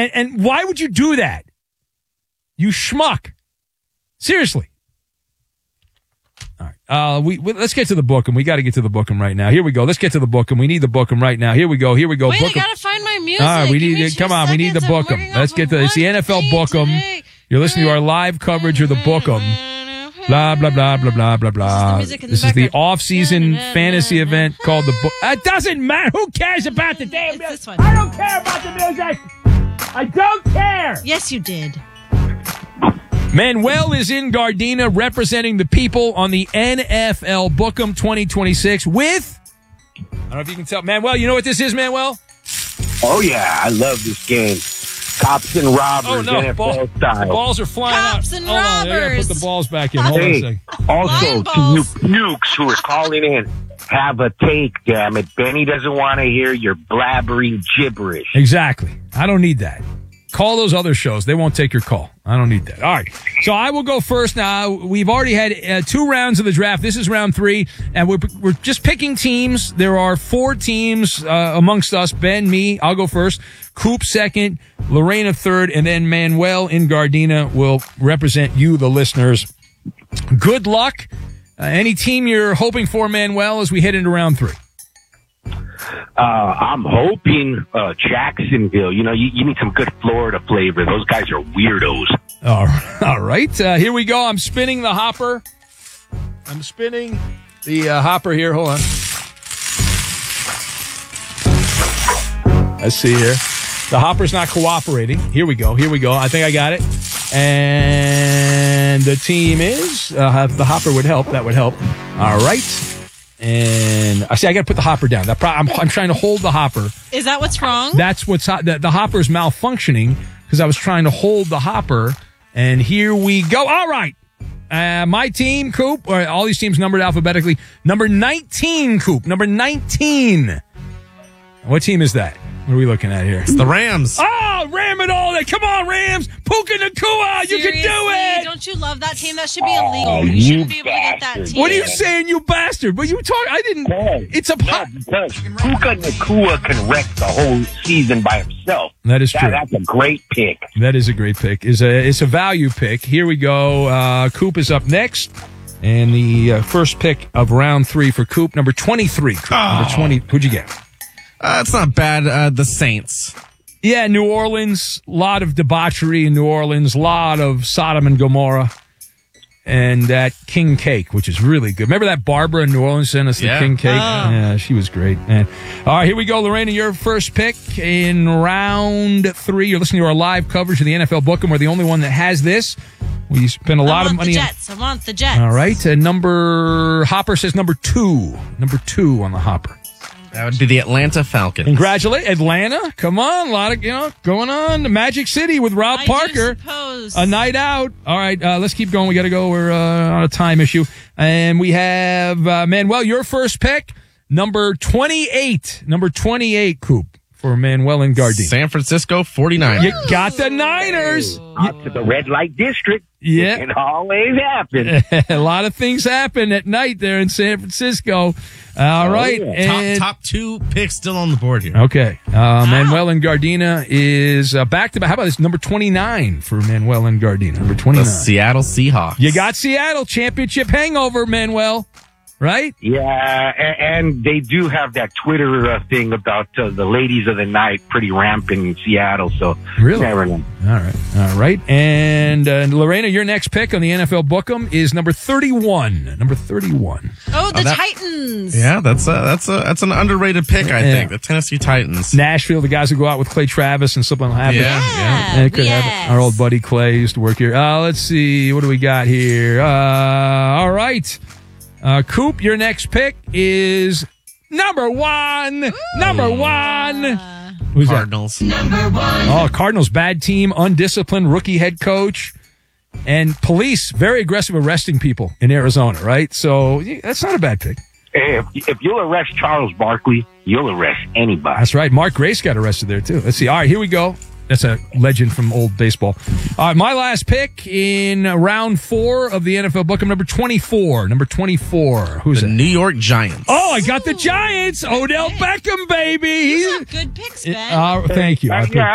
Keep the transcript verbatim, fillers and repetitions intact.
and, and why would you do that? You schmuck. Seriously. All right. Uh, we, we let's get to the bookum. We got to get to the bookum right now. Here we go. Let's get to the bookum. We need the bookum right now. Here we go. Here we go. Wait, book I gotta find my music. All right, we Give need. me Come two on, we need the seconds. I'm bookum. working Let's off get of the. It's the one N F L thing bookum. today. You're listening to our live coverage of the bookum. Blah blah blah blah blah blah blah. This is the music in the This is the background. off-season Na, na, na, fantasy na, event na. called the book. It doesn't matter. Who cares about the damn It's music? this one. I don't care about the music. I don't care. Yes, you did. Manuel is in Gardena representing the people on the N F L Bookum twenty twenty-six with, I don't know if you can tell, Manuel, you know what this is, Manuel? Oh, yeah, I love this game. Cops and robbers, Oh, no, N F L ball, style. the balls are flying Cops out. and Hold on, I gotta robbers. put the balls back in. Hold on a Hey, second. also, Lion to you balls. nukes who are calling in, have a take, damn it. Benny doesn't want to hear your blabbering gibberish. Exactly. I don't need that. Call those other shows. They won't take your call. I don't need that. All right. So I will go first now. We've already had uh, two rounds of the draft. This is round three, and we're, we're just picking teams. There are four teams uh, amongst us. Ben, me, I'll go first. Coop second, Lorena third, and then Manuel in Gardena will represent you, the listeners. Good luck. Uh, any team you're hoping for, Manuel, as we head into round three? Uh, I'm hoping uh, Jacksonville. You know, you, you need some good Florida flavor. Those guys are weirdos. All right. All right. Uh, here we go. I'm spinning the hopper. I'm spinning the uh, hopper here. Hold on. Let's see here. The hopper's not cooperating. Here we go. Here we go. I think I got it. And the team is, uh, the hopper would help. That would help. All right. And I see, I got to put the hopper down. That pro- I'm, I'm trying to hold the hopper. Is that what's wrong? That's what's ho- the, the hopper's malfunctioning because I was trying to hold the hopper. And here we go. All right. Uh, my team, Coop, or all these teams numbered alphabetically. Number nineteen, Coop. Number nineteen. What team is that? What are we looking at here? It's the Rams. Oh, Ram it all. Come on, Rams. Puka Nakua. You can do Seriously? it. Don't you love that team? That should be illegal. Oh, you you shouldn't be able to get that bastard. team. What are you saying, you bastard? But you talk. I didn't. Hey, It's a no, pot. because Puka Nakua can wreck the whole season by himself. That is That, true. that's a great pick. That is a great pick. Is a it's a value pick. Here we go. Uh, Coop is up next, and the uh, first pick of round three for Coop, number twenty-three. Coop. Number twenty. Who'd you get? Uh, it's not bad. Uh, the Saints. Yeah, New Orleans. A lot of debauchery in New Orleans. A lot of Sodom and Gomorrah, and that king cake, which is really good. Remember that Barbara in New Orleans sent us the Yeah. king cake? Oh. Yeah, she was great. Man. All right, here we go, Lorena. Your first pick in round three. You're listening to our live coverage of the N F L Bookum. We're the only one that has this. We spend a I lot want of money. the on- Jets. I want the Jets. All right. Uh, number Hopper says number two. Number two on the Hopper. That would be the Atlanta Falcons. Congratulate Atlanta. Come on. A lot of, you know, going on. The Magic City with Rob I do Parker. suppose. A night out. All right. Uh, let's keep going. We got to go. We're uh, on a time issue. And we have, uh, Manuel, your first pick, number twenty-eight. Number twenty-eight, Coop, for Manuel and Gardena. San Francisco forty-niners. You got the Niners. Out to the red light district. Yeah. It always happens. A lot of things happen at night there in San Francisco. All right. yeah. And Top top two picks still on the board here. okay. Uh, Manuel and Gardena is uh, back to back. How about this? Number twenty-nine for Manuel and Gardena. Number The twenty-nine. Seattle Seahawks. You got Seattle championship hangover, Manuel. Right? Yeah, and, and they do have that Twitter uh, thing about uh, the ladies of the night pretty rampant in Seattle, so Really? never know. All right. All right. And uh, Lorena, your next pick on the N F L Bookum is number thirty-one. Number thirty-one. Oh, the Oh, that- Titans. Yeah, that's a, that's a, that's an underrated pick, I Yeah. think. The Tennessee Titans. Nashville, the guys who go out with Clay Travis and something will happen. Yeah, yeah. And it could Yes. have our old buddy Clay used to work here. Uh, let's see. What do we got here? Uh, all right. Uh, Coop, your next pick is number one. Number one. Who's Cardinals. that? Oh, Cardinals, bad team, undisciplined rookie head coach, and police very aggressive arresting people in Arizona, right? So yeah, that's not a bad pick. Hey, if, if you'll arrest Charles Barkley, you'll arrest anybody. That's right. Mark Grace got arrested there, too. Let's see. All right, here we go. That's a legend from old baseball. All right, my last pick in round four of the N F L Bookum, number twenty-four. Number twenty-four. Who's The that? New York Giants. Oh, I got the Giants. Odell Beckham, baby. You He's- got good picks, Ben. Uh, thank you. I Uh, put- yeah,